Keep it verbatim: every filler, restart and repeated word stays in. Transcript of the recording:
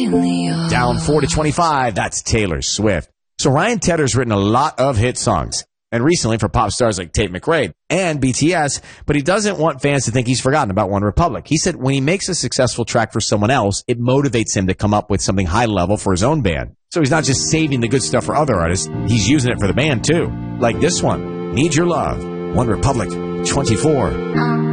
Down four to twenty-five, that's Taylor Swift. So Ryan Tedder's written a lot of hit songs, and recently for pop stars like Tate McRae and B T S, but he doesn't want fans to think he's forgotten about One Republic. He said when he makes a successful track for someone else, it motivates him to come up with something high level for his own band. So he's not just saving the good stuff for other artists, he's using it for the band too. Like this one, Need Your Love, One Republic, twenty-four.